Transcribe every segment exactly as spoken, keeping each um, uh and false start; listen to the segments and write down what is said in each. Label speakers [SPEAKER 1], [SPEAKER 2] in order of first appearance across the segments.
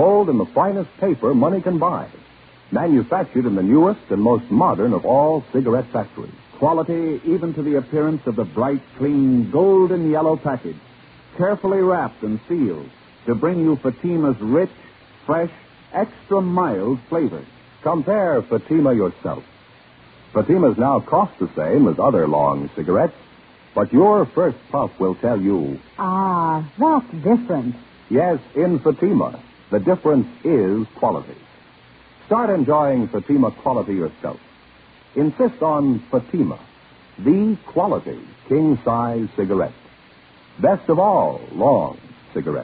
[SPEAKER 1] Sold in the finest paper money can buy. Manufactured in the newest and most modern of all cigarette factories.
[SPEAKER 2] Quality even to the appearance of the bright, clean, golden yellow package. Carefully wrapped and sealed to bring you Fatima's rich, fresh, extra mild flavor.
[SPEAKER 1] Compare Fatima yourself. Fatima's now cost the same as other long cigarettes, but your first puff will tell you...
[SPEAKER 3] Ah, that's different.
[SPEAKER 1] Yes, in Fatima, the difference is quality. Start enjoying Fatima quality yourself. Insist on Fatima, the quality king-size cigarette. Best of all long cigarettes.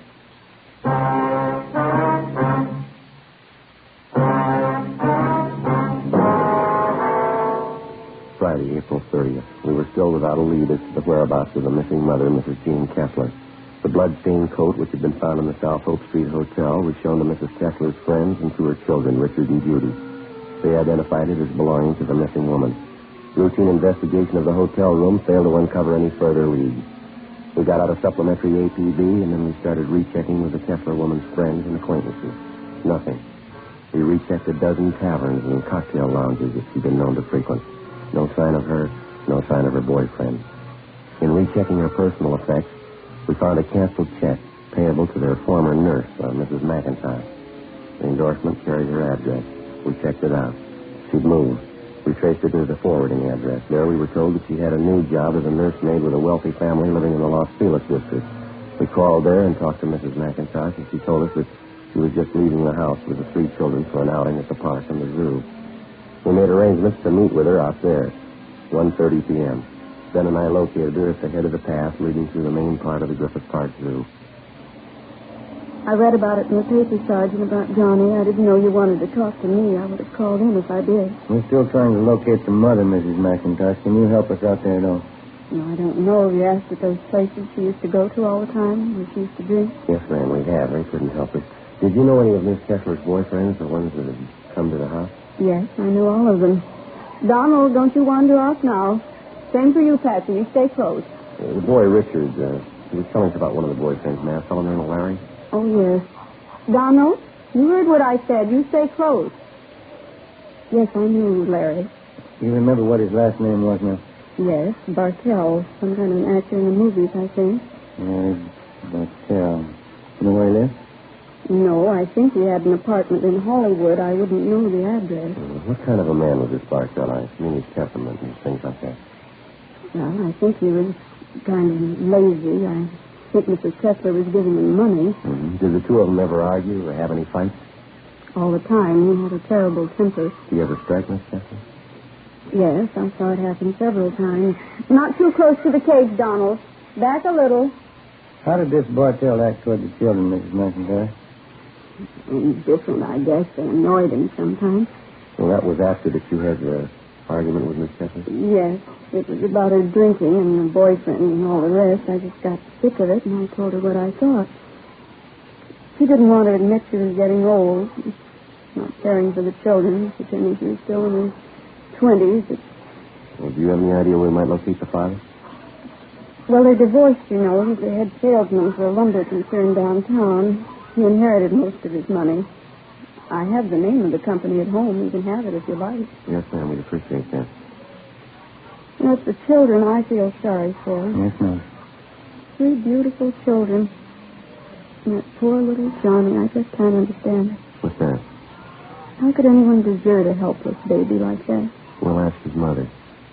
[SPEAKER 4] Friday, April thirtieth. We were still without a lead as to the whereabouts of the missing mother, Missus Jean Kessler. The blood-stained coat, which had been found in the South Hope Street Hotel, was shown to Missus Kessler's friends and to her children, Richard and Judy. They identified it as belonging to the missing woman. Routine investigation of the hotel room failed to uncover any further leads. We got out a supplementary A P B, and then we started rechecking with the Kessler woman's friends and acquaintances. Nothing. We rechecked a dozen taverns and cocktail lounges that she'd been known to frequent. No sign of her, no sign of her boyfriend. In rechecking her personal effects, we found a canceled check payable to their former nurse, uh, Missus McIntyre. The endorsement carried her address. We checked it out. She'd moved. We traced it to the forwarding address. There we were told that she had a new job as a nursemaid with a wealthy family living in the Los Feliz district. We called there and talked to Missus McIntyre, and she told us that she was just leaving the house with the three children for an outing at the park and the zoo. We made arrangements to meet with her out there, one thirty p.m. Ben and I located her at the head of the path leading through the main part of the Griffith Park Zoo.
[SPEAKER 5] I read about it in the paper, Sergeant, about Johnny. I didn't know you wanted to talk to me. I would have called in if I did.
[SPEAKER 6] We're still trying to locate the mother, Missus McIntosh. Can you help us out there at all?
[SPEAKER 5] No, I don't know. Have you asked at those places she used to go to all the time, where she used to drink?
[SPEAKER 4] Yes, ma'am, we have. They couldn't help us. Did you know any of Miss Kessler's boyfriends, the ones that had come to the house?
[SPEAKER 5] Yes, I knew all of them. Donald, don't you wander off now. Same for you, Patsy. You stay close.
[SPEAKER 4] Uh, the boy, Richard, uh, he was telling us about one of the boyfriends, ma'am. A fellow named Larry.
[SPEAKER 5] Oh, yes. Donald, you heard what I said. You stay close. Yes, I knew Larry.
[SPEAKER 6] You remember what his last name was now?
[SPEAKER 5] Yes, Bartell. Some kind of an actor in the movies, I think.
[SPEAKER 6] Uh, Bartell. You know where he lives?
[SPEAKER 5] No, I think he had an apartment in Hollywood. I wouldn't know the address.
[SPEAKER 4] Uh, what kind of a man was this Bartell? I mean his temperament and things like that.
[SPEAKER 5] Well, I think he was kind of lazy. I think Missus Kessler was giving him money.
[SPEAKER 4] Mm-hmm. Did the two of them ever argue or have any fights?
[SPEAKER 5] All the time. He had a terrible temper.
[SPEAKER 4] Did he ever strike Miss Kessler?
[SPEAKER 5] Yes, I saw it happen several times. Not too close to the cage, Donald. Back a little.
[SPEAKER 6] How did this Bartell act toward the children, Missus McIntyre?
[SPEAKER 5] Different, I guess. They annoyed him sometimes.
[SPEAKER 4] Well, that was after that you had the argument with Miss Kessler?
[SPEAKER 5] Yes. It was about her drinking and her boyfriend and all the rest. I just got sick of it, and I told her what I thought. She didn't want to admit she was getting old. Not caring for the children. Pretending she was still in her twenties. It...
[SPEAKER 4] Well, do you have any idea where we might locate the father?
[SPEAKER 5] Well, they're divorced, you know. He's the head salesman for a lumber concern downtown. He inherited most of his money. I have the name of the company at home. You can have it if you like.
[SPEAKER 4] Yes, ma'am. We'd appreciate that.
[SPEAKER 5] You know, it's the children I feel sorry for.
[SPEAKER 6] Yes, ma'am.
[SPEAKER 5] Three beautiful children. And that poor little Johnny, I just can't understand it.
[SPEAKER 4] What's that?
[SPEAKER 5] How could anyone desert a helpless baby like that?
[SPEAKER 4] We'll ask his mother.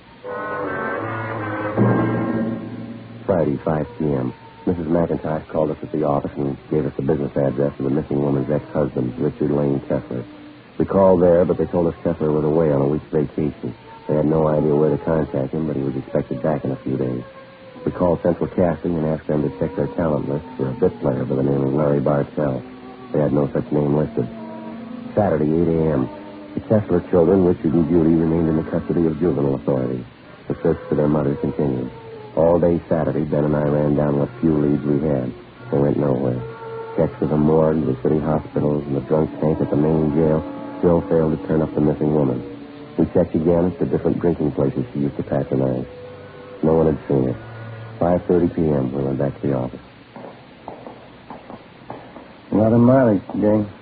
[SPEAKER 4] Friday, five p.m. Missus McIntyre called us at the office and gave us the business address of the missing woman's ex-husband, Richard Lane Kessler. We called there, but they told us Kessler was away on a week's vacation. They had no idea where to contact him, but he was expected back in a few days. We called Central Casting and asked them to check their talent list for a bit player by the name of Larry Bartell. They had no such name listed. Saturday, eight a.m. The Kessler children, Richard and Judy, remained in the custody of juvenile authorities. The search for their mother continued. All day Saturday, Ben and I ran down what few leads we had. They went nowhere. Checks to the morgue, the city hospitals, and the drunk tank at the main jail still failed to turn up the missing woman. We checked again at the different drinking places she used to patronize. No one had seen her. five thirty p.m., we went back to the office.
[SPEAKER 6] A lot of mileage today.